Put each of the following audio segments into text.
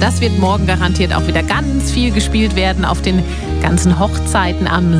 das wird morgen garantiert auch wieder ganz viel gespielt werden auf den ganzen Hochzeiten am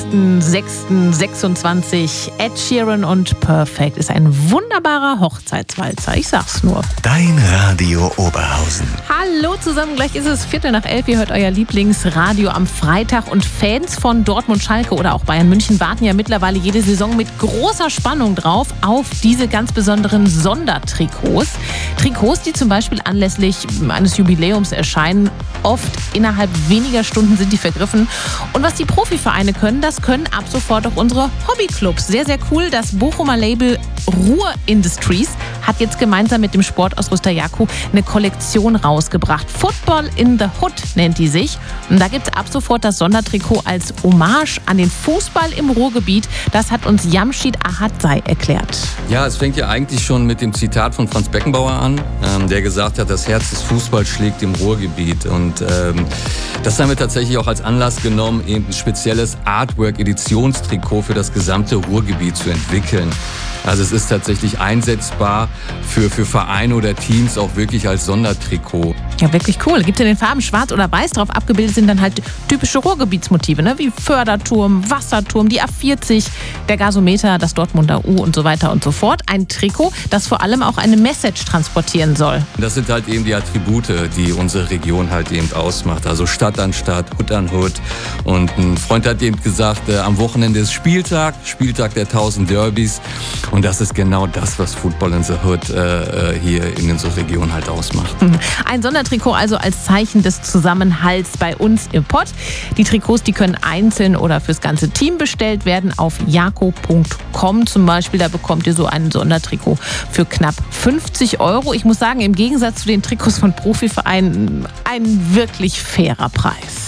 6.6.26. Ed Sheeran und Perfect ist ein wunderbarer Hochzeitswalzer, ich sag's nur. Dein Radio Oberhausen. Hallo zusammen, gleich ist es 11:15. Ihr hört euer Lieblingsradio am Freitag und Fans von Dortmund, Schalke oder auch Bayern München warten ja mittlerweile jede Saison mit großer Spannung drauf auf diese ganz besonderen Sondertrikots. Trikots, die zum Beispiel anlässlich eines Jubiläums erscheinen. Oft innerhalb weniger Stunden sind die vergriffen. Und was die Profivereine können, das können ab sofort auch unsere Hobbyclubs. Sehr, sehr cool. Das Bochumer Label Ruhr Industries hat jetzt gemeinsam mit dem Sportausrüster Jaco eine Kollektion rausgebracht. Football in the Hood nennt die sich. Und da gibt es ab sofort das Sondertrikot als Hommage an den Fußball im Ruhrgebiet. Das hat uns Jamshid Ahadzai erklärt. Ja, es fängt ja eigentlich schon mit dem Zitat von Franz Beckenbauer an, der gesagt hat, das Herz des Fußballs schlägt im Ruhrgebiet. Und das haben wir tatsächlich auch als Anlass genommen, eben ein spezielles Artwork-Editionstrikot für das gesamte Ruhrgebiet zu entwickeln. Also es ist tatsächlich einsetzbar für Vereine oder Teams auch wirklich als Sondertrikot. Ja, wirklich cool. Gibt es in den Farben schwarz oder weiß drauf. Abgebildet sind dann halt typische Ruhrgebietsmotive, ne? Wie Förderturm, Wasserturm, die A40, der Gasometer, das Dortmunder U und so weiter und so fort. Ein Trikot, das vor allem auch eine Message transportieren soll. Das sind halt eben die Attribute, die unsere Region halt eben ausmacht. Also Stadt an Stadt, Hut an Hut. Und ein Freund hat eben gesagt, am Wochenende ist Spieltag der 1000 Derbys. Und das ist genau das, was Football in the Hood hier in unserer Region halt ausmacht. Ein Sondertrikot also als Zeichen des Zusammenhalts bei uns im Pott. Die Trikots, die können einzeln oder fürs ganze Team bestellt werden auf jaco.com zum Beispiel. Da bekommt ihr so ein Sondertrikot für knapp 50 €. Ich muss sagen, im Gegensatz zu den Trikots von Profivereinen ein wirklich fairer Preis.